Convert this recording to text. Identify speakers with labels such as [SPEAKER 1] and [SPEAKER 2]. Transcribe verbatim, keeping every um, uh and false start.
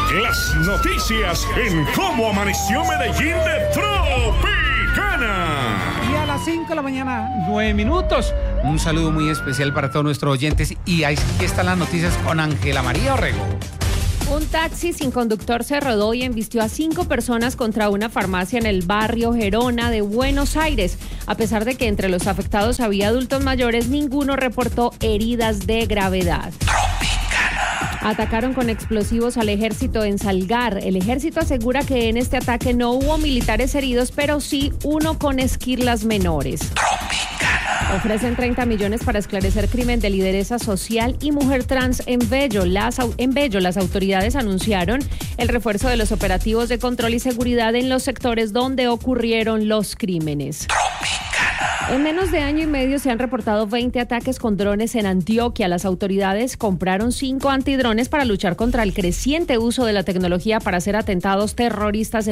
[SPEAKER 1] Las noticias en Cómo Amaneció Medellín de Tropicana.
[SPEAKER 2] Y a las cinco de la mañana, nueve minutos. Un saludo muy especial para todos nuestros oyentes. Y ahí están las noticias con Ángela María Orrego.
[SPEAKER 3] Un taxi sin conductor se rodó y embistió a cinco personas contra una farmacia en el barrio Gerona de Buenos Aires. A pesar de que entre los afectados había adultos mayores, ninguno reportó heridas de gravedad. Atacaron con explosivos al ejército en Salgar. El ejército asegura que en este ataque no hubo militares heridos, pero sí uno con esquirlas menores. Ofrecen treinta millones para esclarecer crimen de lideresa social y mujer trans en Bello. Las, en Bello, las autoridades anunciaron el refuerzo de los operativos de control y seguridad en los sectores donde ocurrieron los crímenes. En menos de año y medio se han reportado veinte ataques con drones en Antioquia. Las autoridades compraron cinco antidrones para luchar contra el creciente uso de la tecnología para hacer atentados terroristas